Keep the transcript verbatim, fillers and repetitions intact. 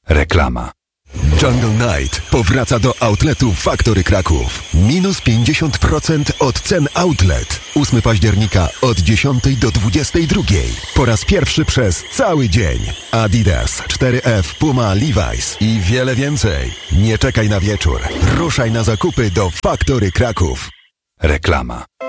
Reklama. Jungle Night powraca do outletu Factory Kraków. Minus pięćdziesiąt procent od cen outlet. ósmego października od dziesiątej do dwudziestej drugiej. Po raz pierwszy przez cały dzień. Adidas, cztery F, Puma, Levi's i wiele więcej. Nie czekaj na wieczór. Ruszaj na zakupy do Factory Kraków. Reklama.